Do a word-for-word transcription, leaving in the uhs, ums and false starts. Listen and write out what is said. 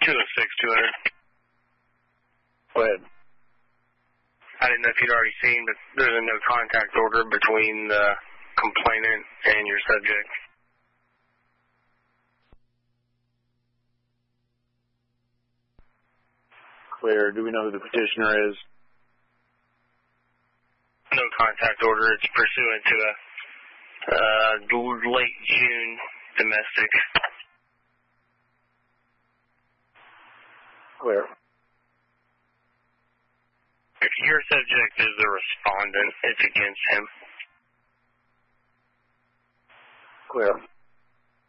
two oh six, two hundred. Go ahead. I didn't know if you'd already seen, but there's a no contact order between the complainant and your subject. Clear. Do we know who the petitioner is? No contact order. It's pursuant to a uh, late June domestic. Clear. If your subject is the respondent, it's against him. Clear.